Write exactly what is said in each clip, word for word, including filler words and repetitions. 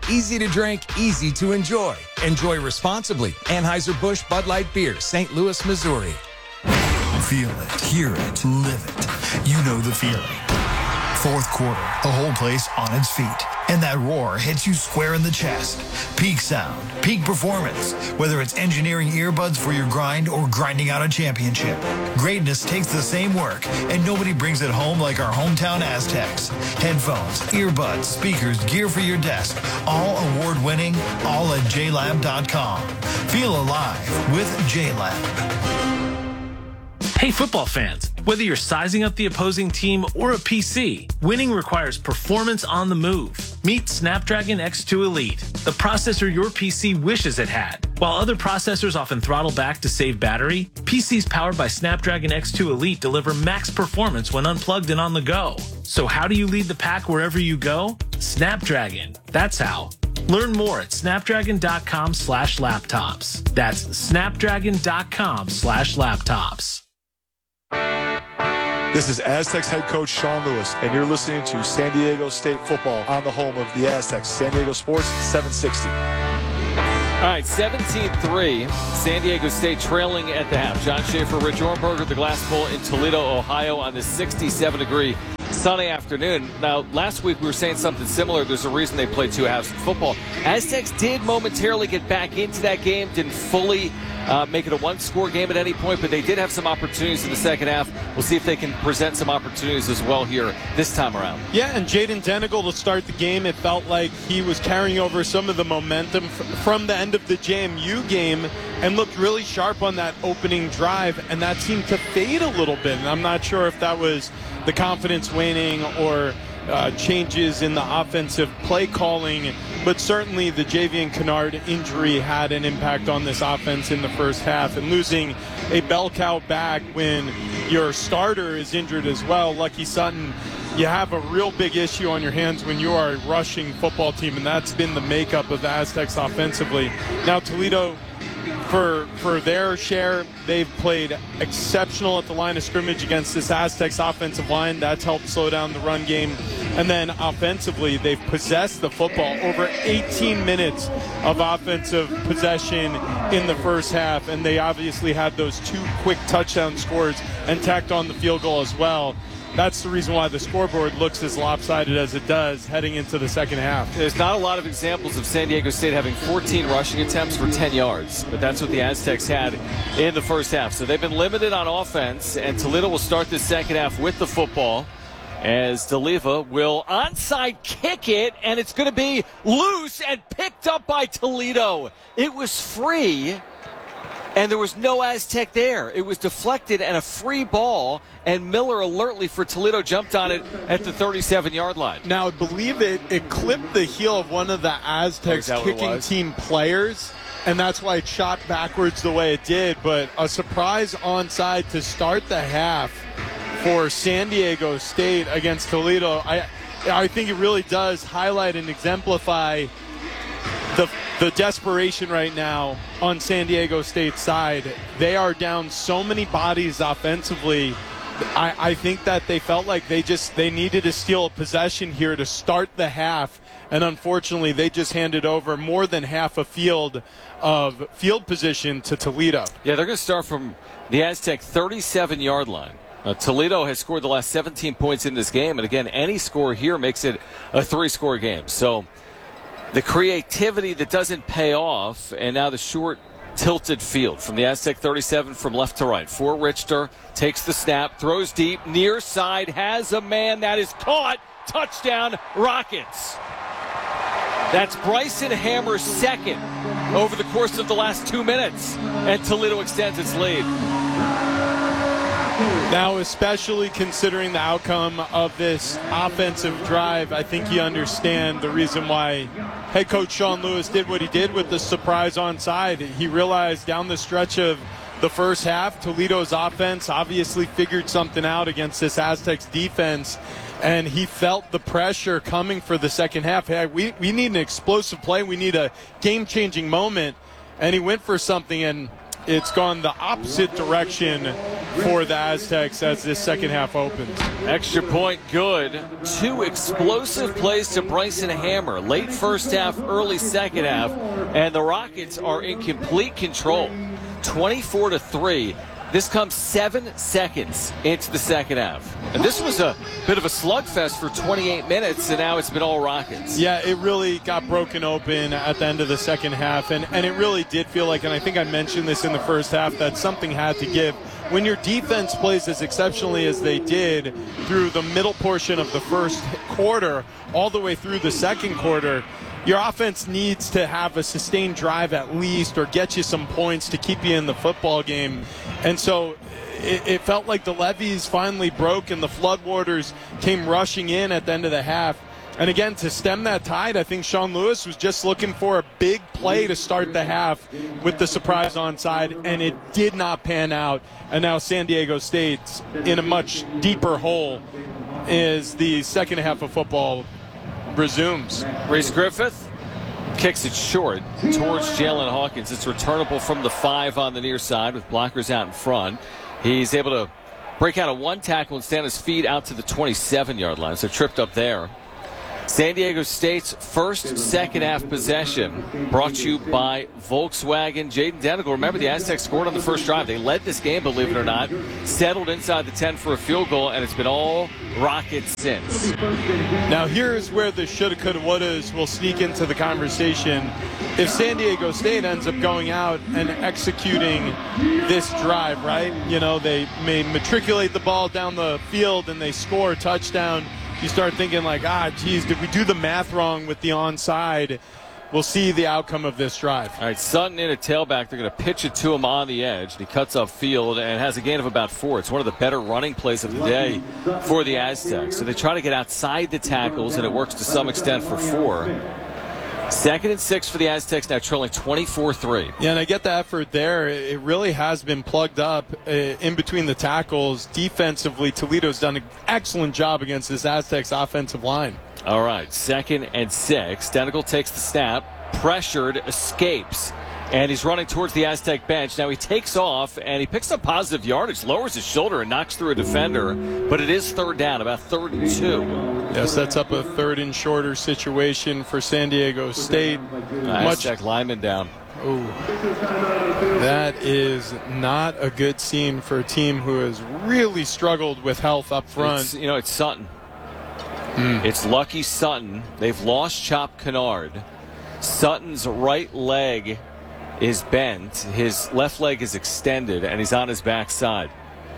Easy to drink, easy to enjoy. Enjoy responsibly. Anheuser-Busch Bud Light Beer, Saint Louis, Missouri. Feel it, hear it, live it. You know the feeling. Fourth quarter, the whole place on its feet. And that roar hits you square in the chest. Peak sound, peak performance. Whether it's engineering earbuds for your grind or grinding out a championship. Greatness takes the same work, and nobody brings it home like our hometown Aztecs. Headphones, earbuds, speakers, gear for your desk. All award-winning, all at J lab dot com. Feel alive with J lab. Hey football fans, whether you're sizing up the opposing team or a P C, winning requires performance on the move. Meet Snapdragon X two Elite, the processor your P C wishes it had. While other processors often throttle back to save battery, P Cs powered by Snapdragon X two Elite deliver max performance when unplugged and on the go. So how do you lead the pack wherever you go? Snapdragon, that's how. Learn more at snapdragon.com slash laptops. That's snapdragon.com slash laptops. This is Aztecs head coach Sean Lewis, and you're listening to San Diego State football on the home of the Aztecs, San Diego Sports seven sixty. All right, seventeen three, San Diego State trailing at the half. John Schaefer, Rich Ornberger, the Glass Bowl in Toledo, Ohio on this sixty-seven degree sunny afternoon. Now, last week we were saying something similar. There's a reason they played two halves of football. Aztecs did momentarily get back into that game, didn't fully uh, make it a one-score game at any point, but they did have some opportunities in the second half. We'll see if they can present some opportunities as well here this time around. Yeah, and Jaden Denigal to start the game, it felt like he was carrying over some of the momentum f- from the end of the J M U game and looked really sharp on that opening drive, and that seemed to fade a little bit. And I'm not sure if that was the confidence waning or uh, changes in the offensive play calling, but certainly the Javian Kennard injury had an impact on this offense in the first half. And losing a bell cow back when your starter is injured as well, Lucky Sutton, you have a real big issue on your hands when you are a rushing football team, and that's been the makeup of the Aztecs offensively. Now Toledo, For for their share, they've played exceptional at the line of scrimmage against this Aztecs offensive line. That's helped slow down the run game. And then offensively, they've possessed the football. Over eighteen minutes of offensive possession in the first half. And they obviously had those two quick touchdown scores and tacked on the field goal as well. That's the reason why the scoreboard looks as lopsided as it does heading into the second half. There's not a lot of examples of San Diego State having fourteen rushing attempts for ten yards, but that's what the Aztecs had in the first half. So they've been limited on offense, and Toledo will start the second half with the football as DeLiva will onside kick it, and it's going to be loose and picked up by Toledo. It was free, and there was no Aztec there. It was deflected and a free ball, and Miller alertly for Toledo jumped on it at the thirty-seven-yard line. Now, I believe it, it clipped the heel of one of the Aztecs kicking team players, and that's why it shot backwards the way it did. But a surprise onside to start the half for San Diego State against Toledo. I, I think it really does highlight and exemplify the the desperation right now on San Diego State's side. They are down so many bodies offensively. I, I think that they felt like they just they needed to steal a possession here to start the half, and unfortunately they just handed over more than half a field of field position to Toledo. Yeah, they're going to start from the Aztec thirty-seven-yard line. Uh, Toledo has scored the last seventeen points in this game, and again, any score here makes it a three-score game. So the creativity that doesn't pay off, and now the short tilted field from the Aztec thirty-seven from left to right. For Richter, takes the snap, throws deep, near side, has a man that is caught. Touchdown, Rockets. That's Bryson Hammer's second over the course of the last two minutes, and Toledo extends its lead. Now, especially considering the outcome of this offensive drive, I think you understand the reason why head coach Sean Lewis did what he did with the surprise onside. He realized down the stretch of the first half, Toledo's offense obviously figured something out against this Aztecs defense, and he felt the pressure coming for the second half. Hey, we, we need an explosive play. We need a game-changing moment, and he went for something, and it's gone the opposite direction for the Aztecs as this second half opens. Extra point good. Two explosive plays to Bryson Hammer. Late first half, early second half. And the Rockets are in complete control. twenty-four to three. This comes seven seconds into the second half. And this was a bit of a slugfest for twenty-eight minutes, and now it's been all Rockets. Yeah, it really got broken open at the end of the second half, and, and it really did feel like, and I think I mentioned this in the first half, that something had to give. When your defense plays as exceptionally as they did through the middle portion of the first quarter, all the way through the second quarter, your offense needs to have a sustained drive at least, or get you some points to keep you in the football game. And so it, it felt like the levees finally broke and the floodwaters came rushing in at the end of the half. And again, to stem that tide, I think Sean Lewis was just looking for a big play to start the half with the surprise onside, and it did not pan out. And now San Diego State's in a much deeper hole as the second half of football resumes. Reese Griffith kicks it short towards Jalen Hawkins. It's returnable from the five on the near side with blockers out in front. He's able to break out a one tackle and stand his feet out to the twenty-seven-yard line. So tripped up there. San Diego State's first second half possession brought to you by Volkswagen. Jaden Denigal, remember the Aztecs scored on the first drive. They led this game, believe it or not, settled inside the ten for a field goal, and it's been all Rockets since. Now here's where the shoulda, coulda, wouldas will sneak into the conversation. If San Diego State ends up going out and executing this drive, right? You know, they may matriculate the ball down the field and they score a touchdown. You start thinking like, ah, geez, did we do the math wrong with the onside? We'll see the outcome of this drive. All right, Sutton in a tailback. They're going to pitch it to him on the edge. He cuts up field and has a gain of about four. It's one of the better running plays of the day for the Aztecs. So they try to get outside the tackles, and it works to some extent for four. Second and six for the Aztecs, now trailing twenty-four three. Yeah, and I get the effort there. It really has been plugged up uh, in between the tackles. Defensively, Toledo's done an excellent job against this Aztecs offensive line. All right, second and six. Denigal takes the snap, pressured, escapes, and he's running towards the Aztec bench. Now he takes off, and he picks up positive yardage, lowers his shoulder, and knocks through a defender. But it is third down, about third and two. Yeah, sets up a third and shorter situation for San Diego State. Uh, Aztec lineman down. Ooh, that is not a good scene for a team who has really struggled with health up front. It's, you know, it's Sutton. Mm. It's Lucky Sutton. They've lost Chop Kennard. Sutton's right leg is bent. His left leg is extended, and he's on his backside.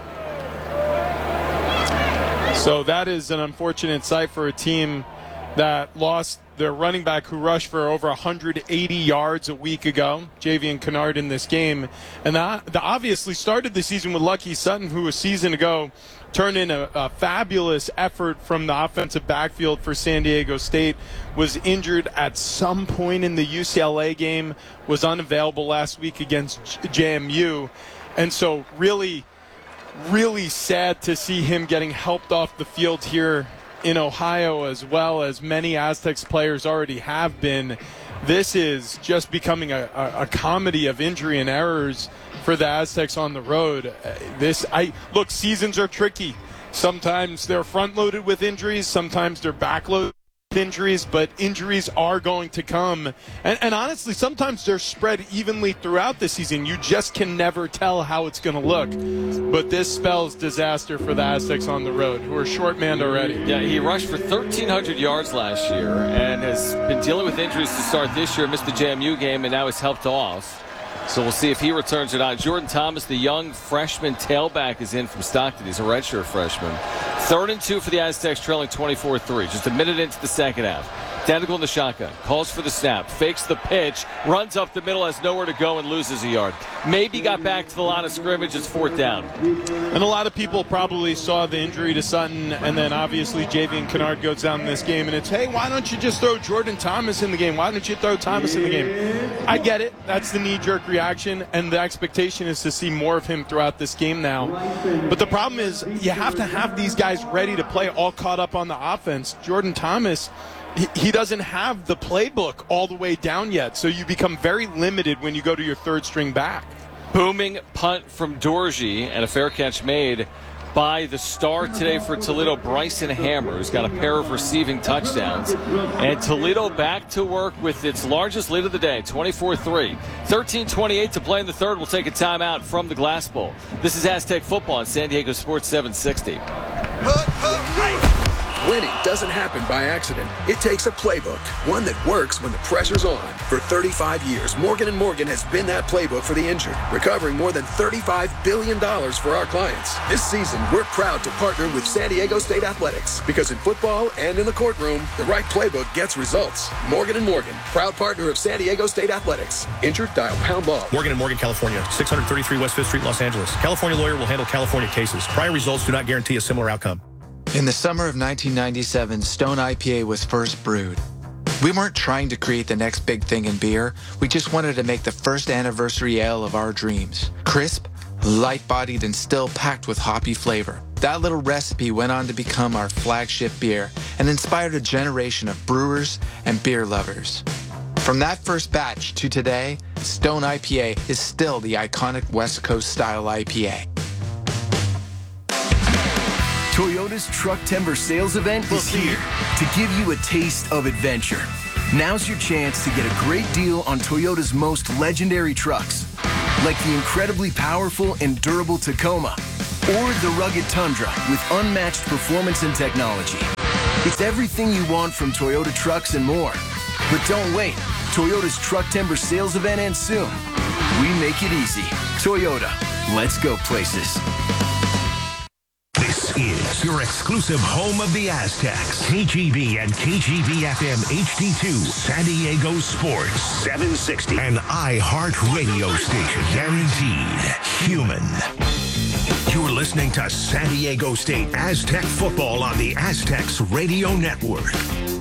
So that is an unfortunate sight for a team that lost their running back who rushed for over one hundred eighty yards a week ago, Javian Kennard, in this game. And that, that obviously started the season with Lucky Sutton, who a season ago turned in a, a fabulous effort from the offensive backfield for San Diego State, was injured at some point in the U C L A game, was unavailable last week against J M U. And so really, really sad to see him getting helped off the field here in Ohio, as well as many Aztecs players already have been. This is just becoming a, a, a comedy of injury and errors for the Aztecs on the road. Uh, this, I look, seasons are tricky. Sometimes they're front-loaded with injuries. Sometimes they're back-loaded with injuries. But injuries are going to come. And, and honestly, sometimes they're spread evenly throughout the season. You just can never tell how it's going to look. But this spells disaster for the Aztecs on the road, who are short-manned already. Yeah, he rushed for thirteen hundred yards last year and has been dealing with injuries to start this year. Missed the J M U game and now is helped off. So we'll see if he returns or not. Jordan Thomas, the young freshman tailback, is in from Stockton. He's a redshirt freshman. Third and two for the Aztecs, trailing twenty-four three. Just a minute into the second half. Denigal in the shotgun. Calls for the snap. Fakes the pitch. Runs up the middle. Has nowhere to go and loses a yard. Maybe got back to the line of scrimmage. It's fourth down. And a lot of people probably saw the injury to Sutton, and then obviously Javian Kennard goes down in this game, and it's, hey, why don't you just throw Jordan Thomas in the game? Why don't you throw Thomas in the game? I get it. That's the knee-jerk reaction, and the expectation is to see more of him throughout this game now. But the problem is you have to have these guys ready to play, all caught up on the offense. Jordan Thomas, he doesn't have the playbook all the way down yet, so you become very limited when you go to your third string back. Booming punt from Dorsey and a fair catch made by the star today for Toledo, Bryson Hammer, who's got a pair of receiving touchdowns. And Toledo back to work with its largest lead of the day, twenty-four three. thirteen twenty-eight to play in the third. We'll take a timeout from the Glass Bowl. This is Aztec Football on San Diego Sports seven sixty. Winning doesn't happen by accident. It takes a playbook, one that works when the pressure's on. For thirty-five years, Morgan and Morgan has been that playbook for the injured, recovering more than thirty-five billion dollars for our clients. This season, we're proud to partner with San Diego State Athletics, because in football and in the courtroom, the right playbook gets results. Morgan and Morgan, proud partner of San Diego State Athletics. Injured? Dial pound ball. Morgan and Morgan, California, six thirty-three West fifth Street, Los Angeles. California lawyer will handle California cases. Prior results do not guarantee a similar outcome. In the summer of nineteen ninety-seven, Stone I P A was first brewed. We weren't trying to create the next big thing in beer. We just wanted to make the first anniversary ale of our dreams. Crisp, light-bodied, and still packed with hoppy flavor. That little recipe went on to become our flagship beer and inspired a generation of brewers and beer lovers. From that first batch to today, Stone I P A is still the iconic West Coast style I P A. Toyota's Truck Timber Sales Event is here to give you a taste of adventure. Now's your chance to get a great deal on Toyota's most legendary trucks, like the incredibly powerful and durable Tacoma, or the rugged Tundra with unmatched performance and technology. It's everything you want from Toyota trucks and more. But don't wait. Toyota's Truck Timber Sales Event ends soon. We make it easy. Toyota. Let's go places. This is your exclusive home of the Aztecs. K G B and K G B F M H D two, San Diego Sports seven sixty. An iHeart radio station guaranteed human. You're listening to San Diego State Aztec football on the Aztecs Radio Network.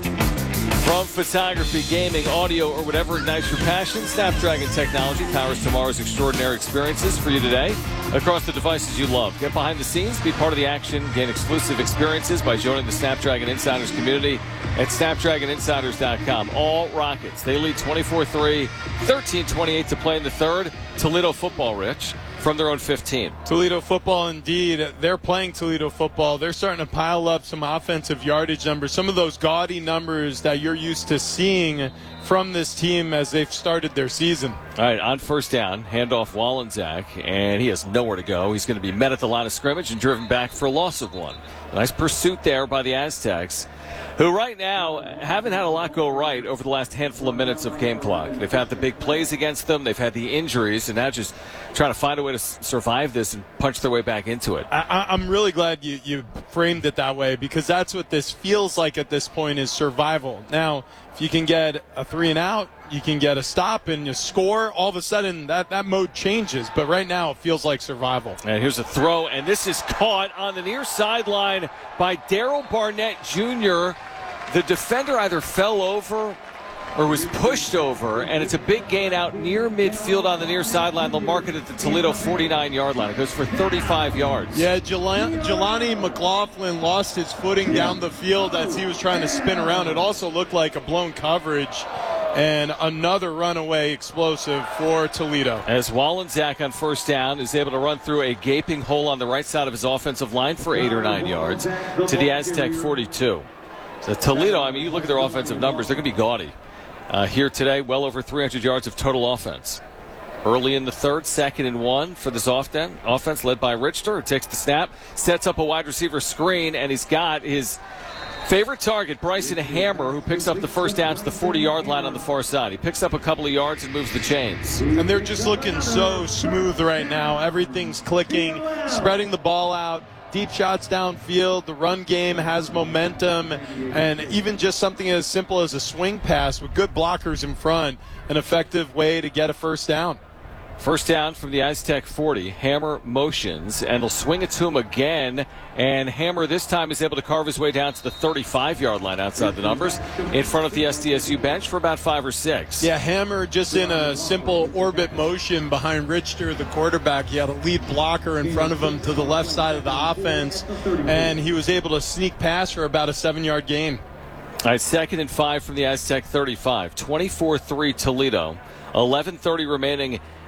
From photography, gaming, audio, or whatever ignites your passion, Snapdragon Technology powers tomorrow's extraordinary experiences for you today across the devices you love. Get behind the scenes, be part of the action, gain exclusive experiences by joining the Snapdragon Insiders community at snapdragon insiders dot com. All Rockets. They lead twenty-four three, thirteen twenty-eight to play in the third. Toledo football, Rich, from their own fifteen. Toledo football, indeed. They're playing Toledo football. They're starting to pile up some offensive yardage numbers, some of those gaudy numbers that you're used to seeing from this team as they've started their season. All right, on first down, handoff Wallenczak, and he has nowhere to go. He's going to be met at the line of scrimmage and driven back for a loss of one. Nice pursuit there by the Aztecs, who right now haven't had a lot go right over the last handful of minutes of game clock. They've had the big plays against them. They've had the injuries, and now just trying to find a way to survive this and punch their way back into it. I, I'm really glad you, you framed it that way, because that's what this feels like at this point, is survival. Now, if you can get a three and out, you can get a stop and you score, all of a sudden that, that mode changes. But right now it feels like survival. And here's a throw, and this is caught on the near sideline by Daryl Barnett Junior The defender either fell over or was pushed over, and it's a big gain out near midfield on the near sideline. They'll mark it at the Toledo forty-nine-yard line. It goes for thirty-five yards. Yeah, Jelani, Jelani McLaughlin lost his footing down the field as he was trying to spin around. It also looked like a blown coverage, and another runaway explosive for Toledo. As Wallenczak on first down is able to run through a gaping hole on the right side of his offensive line for eight or nine yards to the Aztec forty-two. So Toledo, I mean, you look at their offensive numbers, they're going to be gaudy. Uh, here today, well over three hundred yards of total offense. Early in the third, second and one for this offense, offense led by Richter, who takes the snap, sets up a wide receiver screen, and he's got his favorite target, Bryson Hammer, who picks up the first down to the forty-yard line on the far side. He picks up a couple of yards and moves the chains. And they're just looking so smooth right now. Everything's clicking, spreading the ball out. Deep shots downfield, the run game has momentum, and even just something as simple as a swing pass with good blockers in front, an effective way to get a first down. First down from the Aztec forty. Hammer motions, and they'll swing it to him again. And Hammer this time is able to carve his way down to the thirty-five-yard line outside the numbers in front of the S D S U bench for about five or six. Yeah, Hammer just in a simple orbit motion behind Richter, the quarterback. He had a lead blocker in front of him to the left side of the offense, and he was able to sneak past for about a seven-yard gain. All right, second and five from the Aztec thirty-five. twenty-four three Toledo. eleven thirty remaining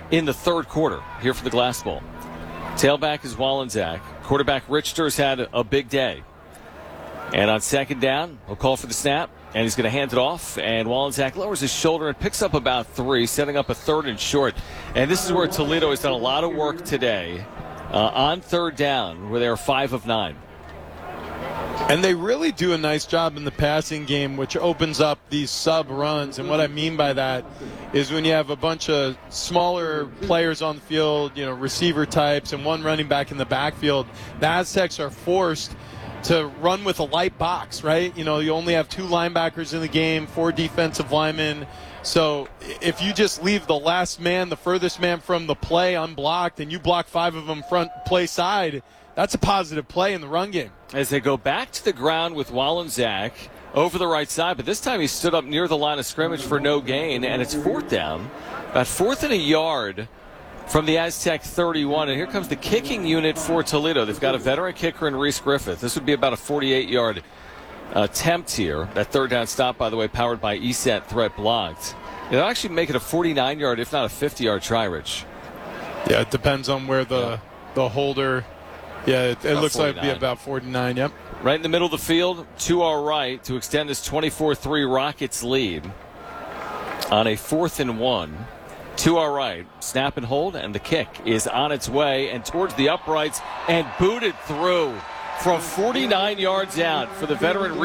in the third quarter here for the Glass Bowl. Tailback is Wallensack. Quarterback Richter's had a big day. And on second down, he'll call for the snap, and he's going to hand it off. And Wallensack lowers his shoulder and picks up about three, setting up a third and short. And this is where Toledo has done a lot of work today uh, on third down, where they are five of nine. And they really do a nice job in the passing game, which opens up these sub runs. And what I mean by that is when you have a bunch of smaller players on the field, you know, receiver types, and one running back in the backfield, the Aztecs are forced to run with a light box, right? You know, you only have two linebackers in the game, four defensive linemen. So if you just leave the last man, the furthest man from the play unblocked, and you block five of them front play side, that's a positive play in the run game. As they go back to the ground with Wallensack over the right side, but this time he stood up near the line of scrimmage for no gain, and it's fourth down. About fourth and a yard from the Aztec thirty-one, and here comes the kicking unit for Toledo. They've got a veteran kicker in Reese Griffith. This would be about a forty-eight-yard attempt here. That third down stop, by the way, powered by E S A T threat blocked. It'll actually make it a forty-nine-yard, if not a fifty-yard try, Rich. Yeah, it depends on where the, yeah. the holder... Yeah, it, it looks like it'd be about forty-nine, yep. Right in the middle of the field, to our right, to extend this twenty-four three Rockets lead on a fourth and one. To our right, snap and hold, and the kick is on its way and towards the uprights and booted through from forty-nine yards out for the veteran